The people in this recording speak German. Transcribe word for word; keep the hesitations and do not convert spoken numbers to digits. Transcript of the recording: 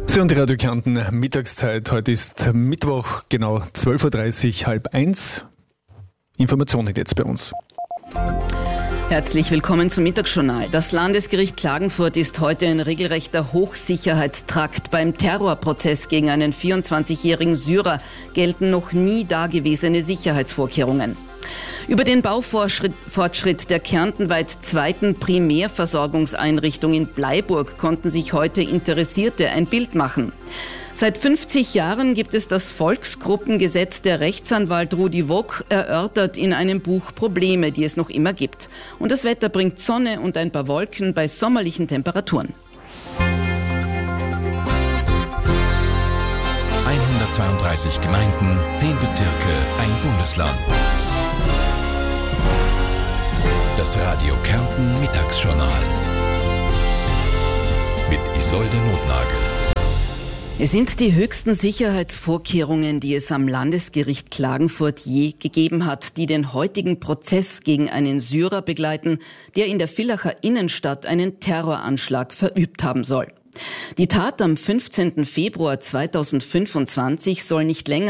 Sie und die Radio Kärnten Mittagszeit. Heute ist Mittwoch, genau zwölf Uhr dreißig, halb eins. Informationen jetzt bei uns. Herzlich willkommen zum Mittagsjournal. Das Landesgericht Klagenfurt ist heute ein regelrechter Hochsicherheitstrakt. Beim Terrorprozess gegen einen vierundzwanzigjährigen Syrer gelten noch nie dagewesene Sicherheitsvorkehrungen. Über den Baufortschritt der kärntenweit zweiten Primärversorgungseinrichtung in Bleiburg konnten sich heute Interessierte ein Bild machen. Seit fünfzig Jahren gibt es das Volksgruppengesetz. Der Rechtsanwalt Rudi Wock erörtert in einem Buch Probleme, die es noch immer gibt. Und das Wetter bringt Sonne und ein paar Wolken bei sommerlichen Temperaturen. hundertzweiunddreißig Gemeinden, zehn Bezirke, ein Bundesland. Das Radio Kärnten Mittagsjournal mit Isolde Notnagel. Es sind die höchsten Sicherheitsvorkehrungen, die es am Landesgericht Klagenfurt je gegeben hat, die den heutigen Prozess gegen einen Syrer begleiten, der in der Villacher Innenstadt einen Terroranschlag verübt haben soll. Die Tat am fünfzehnten Februar zweitausendfünfundzwanzig soll nicht länger